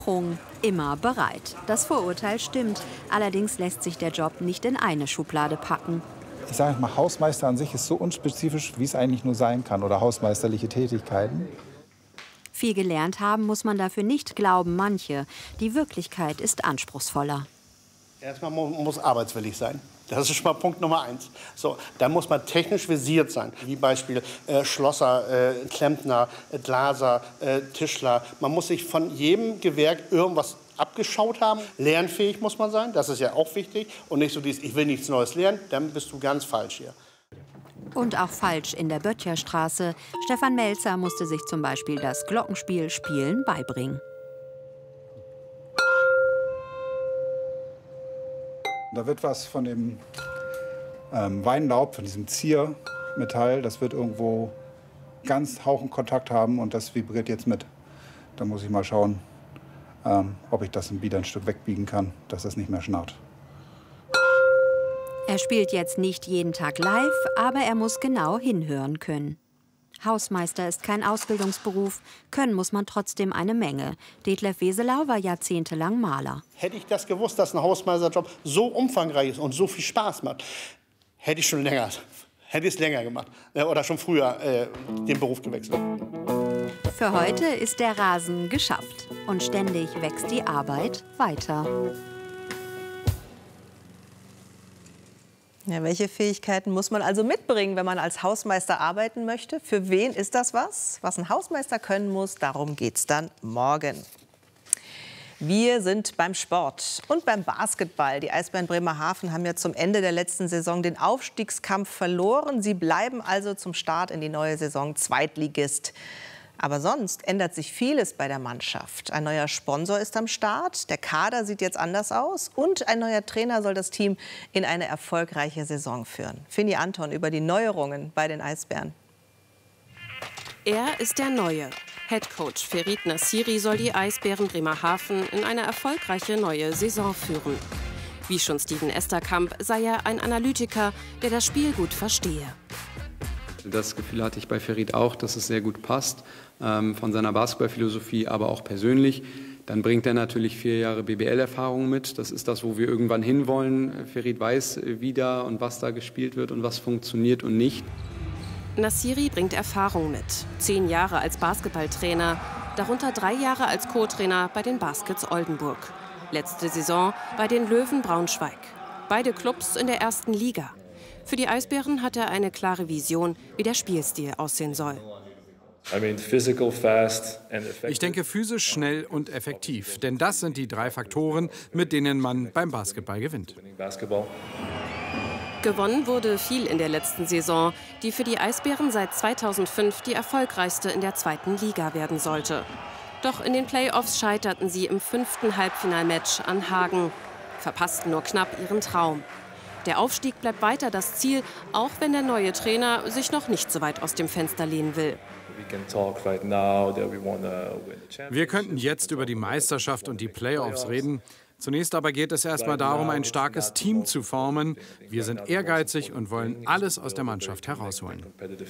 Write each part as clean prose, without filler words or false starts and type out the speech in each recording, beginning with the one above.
Immer bereit. Das Vorurteil stimmt. Allerdings lässt sich der Job nicht in eine Schublade packen. Ich sage mal, Hausmeister an sich ist so unspezifisch, wie es eigentlich nur sein kann. Oder hausmeisterliche Tätigkeiten. Viel gelernt haben muss man dafür nicht, glauben manche. Die Wirklichkeit ist anspruchsvoller. Erstmal muss arbeitswillig sein. Das ist schon mal Punkt Nummer 1. So, dann muss man technisch versiert sein. Wie Beispiel Schlosser, Klempner, Glaser, Tischler. Man muss sich von jedem Gewerk irgendwas abgeschaut haben. Lernfähig muss man sein, das ist ja auch wichtig. Und nicht so dieses, ich will nichts Neues lernen, dann bist du ganz falsch hier. Und auch falsch in der Böttcherstraße. Stefan Melzer musste sich zum Beispiel das Glockenspiel Spielen beibringen. Da wird was von dem Weinlaub, von diesem Ziermetall, das wird irgendwo ganz Hauchenkontakt haben und das vibriert jetzt mit. Da muss ich mal schauen, ob ich das wieder ein Stück wegbiegen kann, dass das nicht mehr schnarrt. Er spielt jetzt nicht jeden Tag live, aber er muss genau hinhören können. Hausmeister ist kein Ausbildungsberuf, können muss man trotzdem eine Menge. Detlef Weselau war jahrzehntelang Maler. Hätte ich das gewusst, dass ein Hausmeisterjob so umfangreich ist und so viel Spaß macht, hätte ich es länger gemacht oder schon früher den Beruf gewechselt. Für heute ist der Rasen geschafft und ständig wächst die Arbeit weiter. Ja, welche Fähigkeiten muss man also mitbringen, wenn man als Hausmeister arbeiten möchte? Für wen ist das was? Was ein Hausmeister können muss, darum geht's dann morgen. Wir sind beim Sport und beim Basketball. Die Eisbären Bremerhaven haben ja zum Ende der letzten Saison den Aufstiegskampf verloren. Sie bleiben also zum Start in die neue Saison Zweitligist. Aber sonst ändert sich vieles bei der Mannschaft. Ein neuer Sponsor ist am Start, der Kader sieht jetzt anders aus und ein neuer Trainer soll das Team in eine erfolgreiche Saison führen. Fini Anton über die Neuerungen bei den Eisbären. Er ist der Neue. Headcoach Ferit Nassiri soll die Eisbären Bremerhaven in eine erfolgreiche neue Saison führen. Wie schon Steven Esterkamp sei er ein Analytiker, der das Spiel gut verstehe. Das Gefühl hatte ich bei Ferit auch, dass es sehr gut passt, von seiner Basketballphilosophie, aber auch persönlich. Dann bringt er natürlich 4 Jahre BBL-Erfahrung mit. Das ist das, wo wir irgendwann hinwollen. Ferit weiß, wie da und was da gespielt wird und was funktioniert und nicht. Nassiri bringt Erfahrung mit. 10 Jahre als Basketballtrainer, darunter 3 Jahre als Co-Trainer bei den Baskets Oldenburg. Letzte Saison bei den Löwen Braunschweig. Beide Clubs in der 1. Liga. Für die Eisbären hat er eine klare Vision, wie der Spielstil aussehen soll. Ich denke physisch, schnell und effektiv. Denn das sind die 3 Faktoren, mit denen man beim Basketball gewinnt. Gewonnen wurde viel in der letzten Saison, die für die Eisbären seit 2005 die erfolgreichste in der 2. Liga werden sollte. Doch in den Playoffs scheiterten sie im 5. Halbfinalmatch an Hagen, verpassten nur knapp ihren Traum. Der Aufstieg bleibt weiter das Ziel, auch wenn der neue Trainer sich noch nicht so weit aus dem Fenster lehnen will. Wir könnten jetzt über die Meisterschaft und die Playoffs reden. Zunächst aber geht es erstmal darum, ein starkes Team zu formen. Wir sind ehrgeizig und wollen alles aus der Mannschaft herausholen.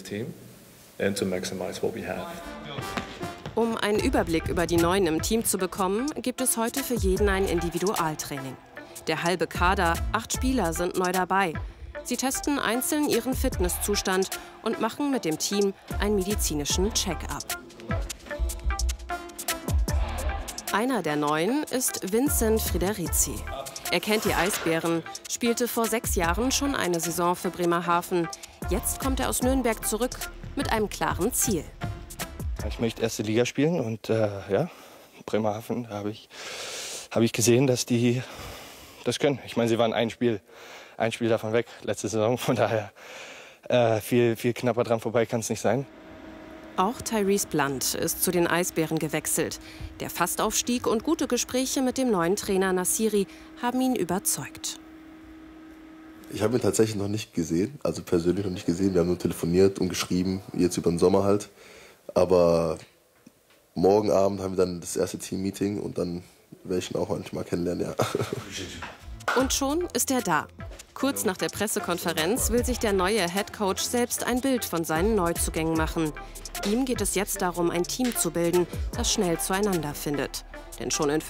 Um einen Überblick über die Neuen im Team zu bekommen, gibt es heute für jeden ein Individualtraining. Der halbe Kader, 8 Spieler sind neu dabei. Sie testen einzeln ihren Fitnesszustand und machen mit dem Team einen medizinischen Check-up. Einer der Neuen ist Vincent Friederizi. Er kennt die Eisbären, spielte vor 6 Jahren schon eine Saison für Bremerhaven. Jetzt kommt er aus Nürnberg zurück mit einem klaren Ziel. Ich möchte 1. Liga spielen und Bremerhaven habe ich gesehen, dass die das können. Ich meine, sie waren ein Spiel davon weg letzte Saison. Von daher viel knapper dran vorbei kann es nicht sein. Auch Tyrese Blunt ist zu den Eisbären gewechselt. Der Fastaufstieg und gute Gespräche mit dem neuen Trainer Nassiri haben ihn überzeugt. Ich habe ihn tatsächlich noch nicht gesehen, also persönlich noch nicht gesehen. Wir haben nur telefoniert und geschrieben, jetzt über den Sommer halt. Aber morgen Abend haben wir dann das erste Team-Meeting und dann werde ich ihn auch manchmal kennenlernen, ja. Und schon ist er da. Kurz nach der Pressekonferenz will sich der neue Headcoach selbst ein Bild von seinen Neuzugängen machen. Ihm geht es jetzt darum, ein Team zu bilden, das schnell zueinander findet. Denn schon in